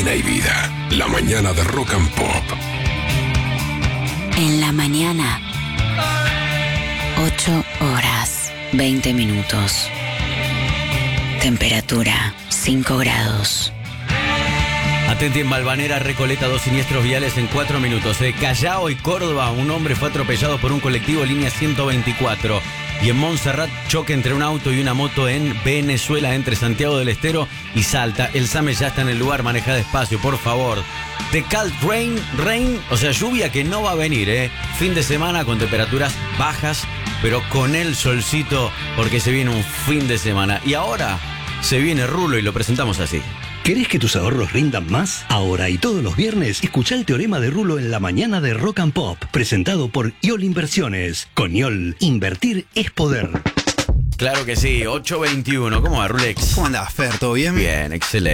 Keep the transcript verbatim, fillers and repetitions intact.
Cristina y Vida. La mañana de Rock and Pop. En la mañana, ocho horas, veinte minutos. Temperatura, cinco grados. Atenti en Balvanera, Recoleta, dos siniestros viales en cuatro minutos. De Callao y Córdoba, un hombre fue atropellado por un colectivo línea ciento veinticuatro. Y en Montserrat, choque entre un auto y una moto en Venezuela, entre Santiago del Estero y Salta. El SAME ya está en el lugar, maneja despacio, por favor. The Cold Rain, rain, o sea, lluvia que no va a venir, ¿eh? Fin de semana con temperaturas bajas, pero con el solcito, porque se viene un fin de semana. Y ahora se viene Rulo y lo presentamos así. ¿Querés que tus ahorros rindan más? Ahora y todos los viernes, escucha el teorema de Rulo en la mañana de Rock and Pop, presentado por IOL Inversiones. Con IOL, invertir es poder. Claro que sí, ocho veintiuno. ¿Cómo va, Rulex? ¿Cómo andás, Fer? ¿Todo bien? Bien, excelente.